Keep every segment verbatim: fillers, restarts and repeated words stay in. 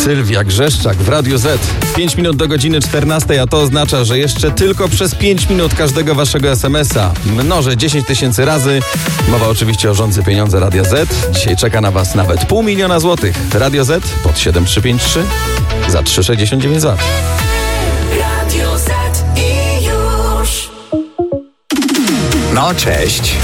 Sylwia Grzeszczak w Radiu Z. pięć minut do godziny czternastej, a to oznacza, że jeszcze tylko przez pięć minut każdego waszego es em es a mnożę dziesięć tysięcy razy. Mowa oczywiście o rządzy pieniądze Radia Z. Dzisiaj czeka na was nawet pół miliona złotych. Radio Z pod siedem trzy pięć trzy za trzy sześćdziesiąt dziewięć zł. Radio Z i już. No cześć.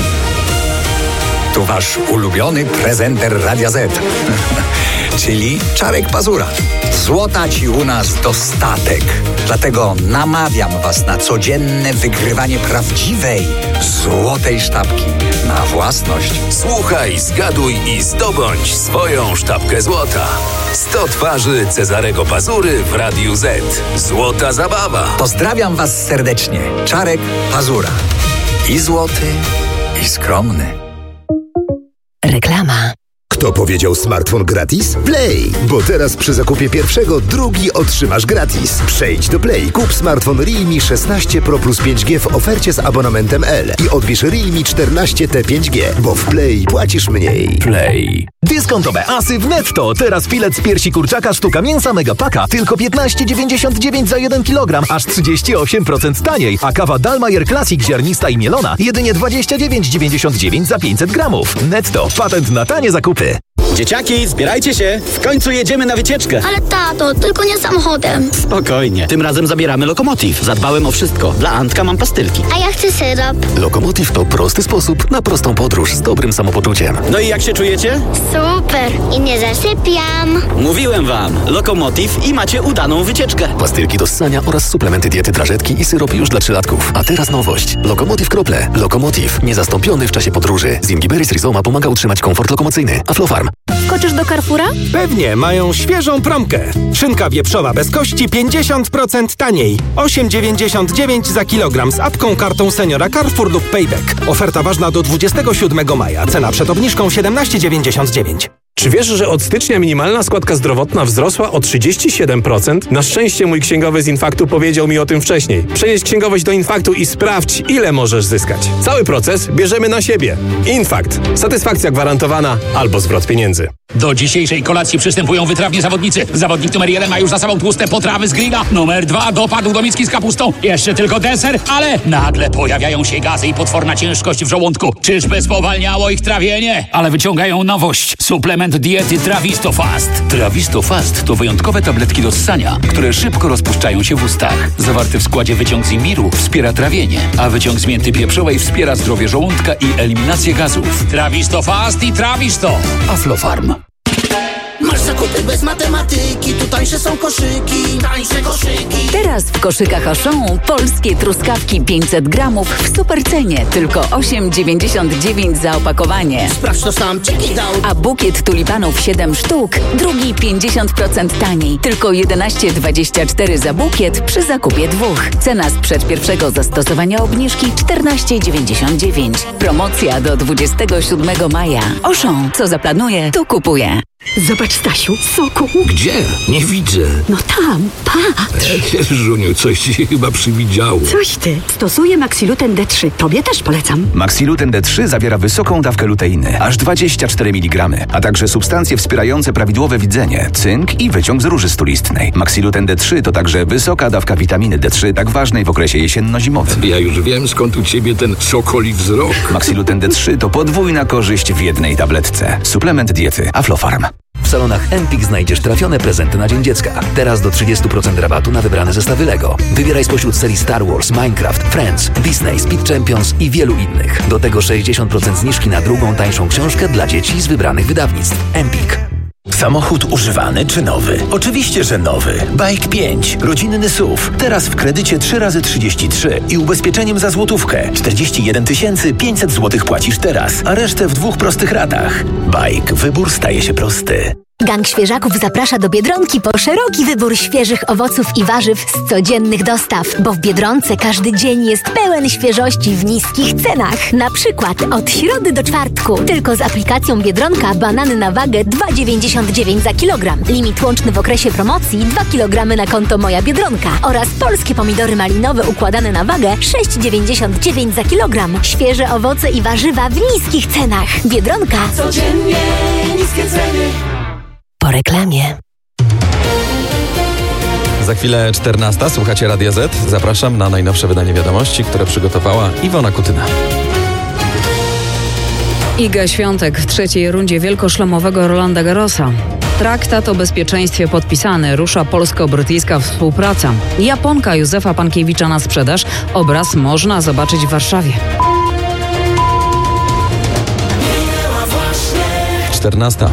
Tu wasz ulubiony prezenter Radia Z. Czyli Czarek Pazura. Złota ci u nas dostatek. Dlatego namawiam was na codzienne wygrywanie prawdziwej, złotej sztabki na własność. Słuchaj, zgaduj i zdobądź swoją sztabkę złota. sto twarzy Cezarego Pazury w Radiu Z. Złota zabawa. Pozdrawiam was serdecznie. Czarek Pazura. I złoty, i skromny. Reklama. Kto powiedział smartfon gratis? Play! Bo teraz przy zakupie pierwszego drugi otrzymasz gratis. Przejdź do Play, kup smartfon Realme szesnaście Pro plus pięć G w ofercie z abonamentem L i odbierz Realme czternaście T pięć G, bo w Play płacisz mniej. Play. Dyskontowe asy w Netto. Teraz filet z piersi kurczaka sztuka mięsa Megapaka tylko piętnaście dziewięćdziesiąt dziewięć za jeden kilogram, aż trzydzieści osiem procent taniej, a kawa Dalmayer Classic ziarnista i mielona jedynie dwadzieścia dziewięć dziewięćdziesiąt dziewięć za pięćset gramów. Netto. Patent na tanie zakupy. Dzieciaki, zbierajcie się! W końcu jedziemy na wycieczkę! Ale tato, tylko nie samochodem. Spokojnie. Tym razem zabieramy Lokomotiv. Zadbałem o wszystko. Dla Antka mam pastylki. A ja chcę syrop. Lokomotiv to prosty sposób na prostą podróż z dobrym samopoczuciem. No i jak się czujecie? Super. I nie zasypiam. Mówiłem wam. Lokomotiv i macie udaną wycieczkę. Pastylki do ssania oraz suplementy diety, drażetki i syrop już dla trzylatków. A teraz nowość. Lokomotiv krople. Lokomotiv. Niezastąpiony w czasie podróży. Z Ingiberis Rizoma pomaga utrzymać komfort lokomocyjny. Aflofarm. Skoczysz do Carrefoura? Pewnie, mają świeżą promkę. Szynka wieprzowa bez kości pięćdziesiąt procent taniej. osiem dziewięćdziesiąt dziewięć za kilogram z apką, kartą seniora Carrefour lub Payback. Oferta ważna do dwudziestego siódmego maja. Cena przed obniżką siedemnaście dziewięćdziesiąt dziewięć. Czy wiesz, że od stycznia minimalna składka zdrowotna wzrosła o trzydzieści siedem procent? Na szczęście mój księgowy z Infaktu powiedział mi o tym wcześniej. Przenieś księgowość do Infaktu i sprawdź, ile możesz zyskać. Cały proces bierzemy na siebie. Infakt. Satysfakcja gwarantowana albo zwrot pieniędzy. Do dzisiejszej kolacji przystępują wytrawni zawodnicy. Zawodnik numer jeden ma już za sobą tłuste potrawy z grilla. Numer dwa dopadł do miski z kapustą. Jeszcze tylko deser, ale nagle pojawiają się gazy i potworna ciężkość w żołądku. Czyżby spowalniało ich trawienie? Ale wyciągają nowość. Suplement diety Trawisto Fast. Trawisto Fast to wyjątkowe tabletki do ssania, które szybko rozpuszczają się w ustach. Zawarty w składzie wyciąg z imbiru wspiera trawienie, a wyciąg z mięty pieprzowej wspiera zdrowie żołądka i eliminację gazów. Trawisto Fast i Trawisto. Aflofarm. Masz zakupy bez matematyki, tu tańsze są koszyki, tańsze koszyki. Teraz w koszykach Auchan polskie truskawki pięćset gramów w supercenie, tylko osiem dziewięćdziesiąt dziewięć za opakowanie. Sprawdź, to sam ci dał. A bukiet tulipanów siedem sztuk, drugi pięćdziesiąt procent taniej, tylko jedenaście dwadzieścia cztery za bukiet przy zakupie dwóch. Cena sprzed pierwszego zastosowania obniżki czternaście dziewięćdziesiąt dziewięć. Promocja do dwudziestego siódmego maja. Auchan, co zaplanuje, to kupuje. Zobacz, Stasiu, soku. Gdzie? Nie widzę. No tam, patrz. Żuniu, coś ci się chyba przywidziało. Coś ty. Stosuję Maxiluten D trzy. Tobie też polecam. Maxiluten D trzy zawiera wysoką dawkę luteiny, aż dwadzieścia cztery miligramy, a także substancje wspierające prawidłowe widzenie, cynk i wyciąg z róży stulistnej. Maxiluten D trzy to także wysoka dawka witaminy D trzy, tak ważnej w okresie jesienno-zimowym. Ja już wiem, skąd u ciebie ten sokoli wzrok. Maxiluten D trzy to podwójna korzyść w jednej tabletce. Suplement diety Aflofarm. W salonach Empik znajdziesz trafione prezenty na Dzień Dziecka. Teraz do trzydzieści procent rabatu na wybrane zestawy Lego. Wybieraj spośród serii Star Wars, Minecraft, Friends, Disney, Speed Champions i wielu innych. Do tego sześćdziesiąt procent zniżki na drugą, tańszą książkę dla dzieci z wybranych wydawnictw. Empik. Samochód używany czy nowy? Oczywiście, że nowy. Bike pięć. Rodzinny S U V. Teraz w kredycie trzy razy trzydzieści trzy i ubezpieczeniem za złotówkę. czterdzieści jeden tysięcy pięćset złotych płacisz teraz, a resztę w dwóch prostych ratach. Bike. Wybór staje się prosty. Gang Świeżaków zaprasza do Biedronki po szeroki wybór świeżych owoców i warzyw z codziennych dostaw, bo w Biedronce każdy dzień jest pełen świeżości w niskich cenach. Na przykład od środy do czwartku tylko z aplikacją Biedronka banany na wagę dwa dziewięćdziesiąt dziewięć za kilogram. Limit łączny w okresie promocji dwa kilogramy na konto Moja Biedronka oraz polskie pomidory malinowe układane na wagę sześć dziewięćdziesiąt dziewięć za kilogram. Świeże owoce i warzywa w niskich cenach. Biedronka. Codziennie niskie ceny. Po reklamie. Za chwilę czternasta. Słuchacie Radia Z. Zapraszam na najnowsze wydanie wiadomości, które przygotowała Iwona Kutyna. Iga Świątek w trzeciej rundzie wielkoszlemowego Rolanda Garrosa. Traktat o bezpieczeństwie podpisany. Rusza polsko-brytyjska współpraca. Japonka Józefa Pankiewicza na sprzedaż. Obraz można zobaczyć w Warszawie. czternasta.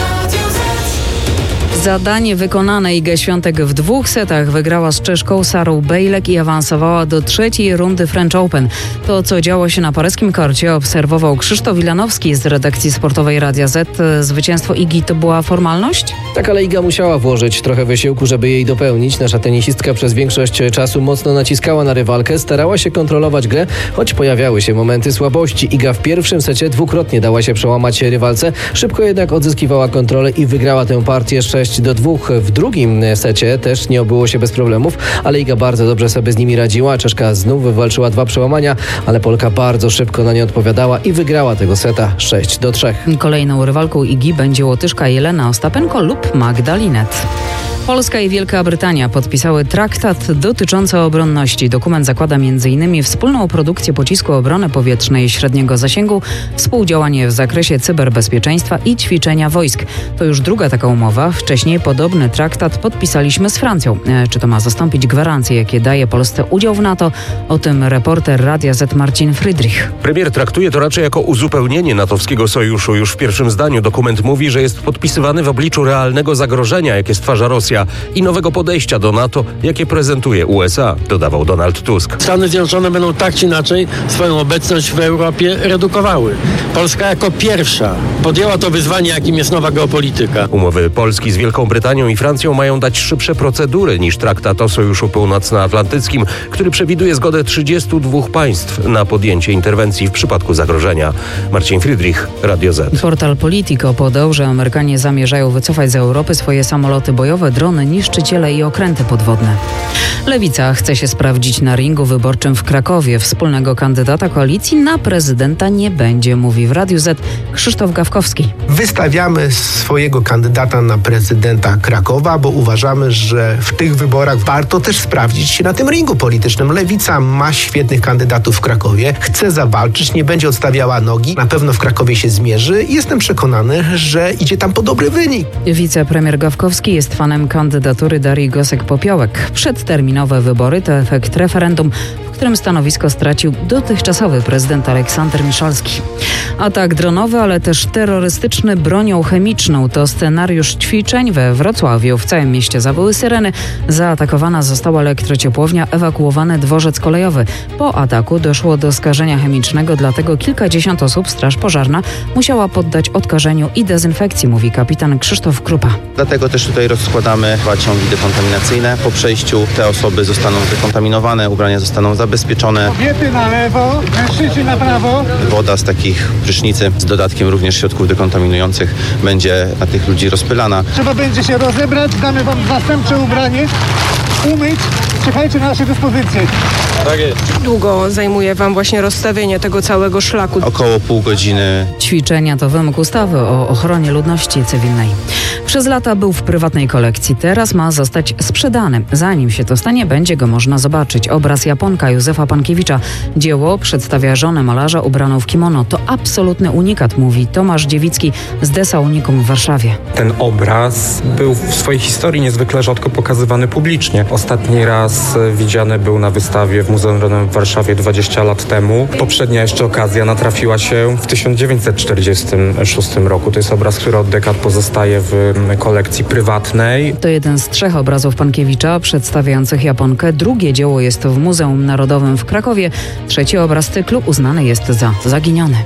Zadanie wykonane. Iga Świątek w dwóch setach wygrała z Czeszką Sarą Bejlek i awansowała do trzeciej rundy French Open. To, co działo się na paryskim korcie, obserwował Krzysztof Wilanowski z redakcji sportowej Radia Z. Zwycięstwo Igi to była formalność? Tak, ale Iga musiała włożyć trochę wysiłku, żeby jej dopełnić. Nasza tenisistka przez większość czasu mocno naciskała na rywalkę, starała się kontrolować grę, choć pojawiały się momenty słabości. Iga w pierwszym secie dwukrotnie dała się przełamać rywalce, szybko jednak odzyskiwała kontrolę i wygrała tę partię sześć do dwóch. W drugim secie też nie obyło się bez problemów, ale Iga bardzo dobrze sobie z nimi radziła. Czeszka znów wywalczyła dwa przełamania, ale Polka bardzo szybko na nie odpowiadała i wygrała tego seta sześć do trzech. Kolejną rywalką Igi będzie Łotyszka Jelena Ostapenko lub Magda Linette. Polska i Wielka Brytania podpisały traktat dotyczący obronności. Dokument zakłada m in wspólną produkcję pocisku obrony powietrznej średniego zasięgu, współdziałanie w zakresie cyberbezpieczeństwa i ćwiczenia wojsk. To już druga taka umowa. Wcześniej podobny traktat podpisaliśmy z Francją. Czy to ma zastąpić gwarancje, jakie daje Polsce udział w NATO? O tym reporter Radia Z Marcin Friedrich. Premier traktuje to raczej jako uzupełnienie natowskiego sojuszu. Już w pierwszym zdaniu dokument mówi, że jest podpisywany w obliczu realnego zagrożenia, jakie stwarza Rosja, i nowego podejścia do NATO, jakie prezentuje U S A, dodawał Donald Tusk. Stany Zjednoczone będą tak czy inaczej swoją obecność w Europie redukowały. Polska jako pierwsza podjęła to wyzwanie, jakim jest nowa geopolityka. Umowy Polski z Wielką Brytanią i Francją mają dać szybsze procedury niż traktat o Sojuszu Północnoatlantyckim, który przewiduje zgodę trzydziestu dwóch państw na podjęcie interwencji w przypadku zagrożenia. Marcin Friedrich, Radio Z. Portal Politico podał, że Amerykanie zamierzają wycofać z Europy swoje samoloty bojowe, drony, niszczyciele i okręty podwodne. Lewica chce się sprawdzić na ringu wyborczym w Krakowie. Wspólnego kandydata koalicji na prezydenta nie będzie, mówi w Radiu Z Krzysztof Gawkowski. Wystawiamy swojego kandydata na prezydenta Krakowa, bo uważamy, że w tych wyborach warto też sprawdzić się na tym ringu politycznym. Lewica ma świetnych kandydatów w Krakowie, chce zawalczyć, nie będzie odstawiała nogi, na pewno w Krakowie się zmierzy i jestem przekonany, że idzie tam po dobry wynik. Wicepremier Gawkowski jest fanem kandydatury Darii Gosek-Popiołek. Przedterminowe wybory to efekt referendum, w którym stanowisko stracił dotychczasowy prezydent Aleksander Miszalski. Atak dronowy, ale też terrorystyczny bronią chemiczną to scenariusz ćwiczeń we Wrocławiu. W całym mieście zawyły syreny. Zaatakowana została elektrociepłownia, ewakuowany dworzec kolejowy. Po ataku doszło do skażenia chemicznego, dlatego kilkadziesiąt osób Straż Pożarna musiała poddać odkażeniu i dezynfekcji, mówi kapitan Krzysztof Krupa. Dlatego też tutaj rozkładamy ciągi dekontaminacyjne. Po przejściu te osoby zostaną zdekontaminowane, ubrania zostaną zabezpieczone. Kobiety na lewo, mężczyźni na prawo. Woda z takich prysznicy z dodatkiem również środków dekontaminujących będzie na tych ludzi rozpylana. Trzeba będzie się rozebrać, damy wam zastępcze ubranie, umyć. Czekajcie na nasze dyspozycje. Tak jest. Długo zajmuje wam właśnie rozstawienie tego całego szlaku? Około pół godziny. Ćwiczenia to wymóg ustawy o ochronie ludności cywilnej. Przez lata był w prywatnej kolekcji, teraz ma zostać sprzedany. Zanim się to stanie, będzie go można zobaczyć. Obraz Japonka Józefa Pankiewicza. Dzieło przedstawia żonę malarza ubraną w kimono. To absolutny unikat, mówi Tomasz Dziewicki z Desa Unikum w Warszawie. Ten obraz był w swojej historii niezwykle rzadko pokazywany publicznie. Ostatni raz widziany był na wystawie w Muzeum Rodowym w Warszawie dwadzieścia lat temu. Poprzednia jeszcze okazja natrafiła się w tysiąc dziewięćset czterdziestym szóstym roku. To jest obraz, który od dekad pozostaje w kolekcji prywatnej. To jeden z trzech obrazów Pankiewicza przedstawiających Japonkę. Drugie dzieło jest w Muzeum Narodowym w Krakowie. Trzeci obraz cyklu uznany jest za zaginiony.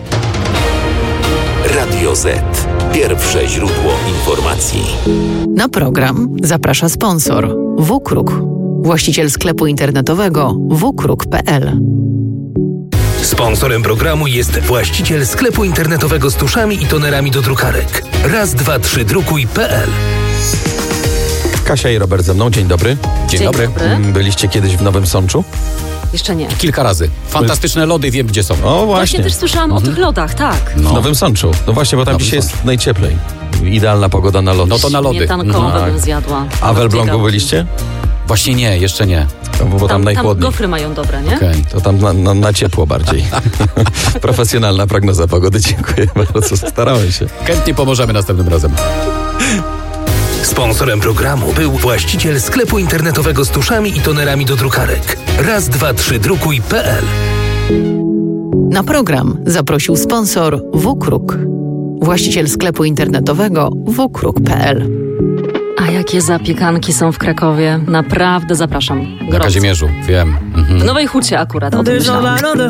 Radio Z. Pierwsze źródło informacji. Na program zaprasza sponsor WKRUK, właściciel sklepu internetowego w k r u k kropka p l. Sponsorem programu jest właściciel sklepu internetowego z tuszami i tonerami do drukarek. raz dwa trzy drukuj kropka p l. Kasia i Robert ze mną. Dzień dobry. Dzień, Dzień dobry. dobry. Byliście kiedyś w Nowym Sączu? Jeszcze nie. Kilka razy. Fantastyczne lody, wiem gdzie są. O właśnie. Właśnie też słyszałam mhm. o tych lodach, tak. No. W Nowym Sączu. No właśnie, bo tam Nowym dzisiaj Sączu. Jest najcieplej. Idealna pogoda na lody. No to na lody. Śmietankowe mhm. bym zjadła. A w Elblągu byliście? Właśnie nie, jeszcze nie. To, bo tam, Tam, tam najchłodniej. gofry mają dobre, nie? Okej, okay, to tam na, na, na ciepło bardziej. Profesjonalna prognoza pogody. Dziękuję bardzo, starałem się. Chętnie pomożemy następnym razem. Sponsorem programu był właściciel sklepu internetowego z tuszami i tonerami do drukarek. raz dwa trzy drukuj kropka pe el. Na program zaprosił sponsor WKRUK, właściciel sklepu internetowego w k r u k kropka pe el. A jakie zapiekanki są w Krakowie? Naprawdę zapraszam. Na Gorąco. Kazimierzu, wiem. Mhm. W Nowej Hucie akurat, o tym myślałam.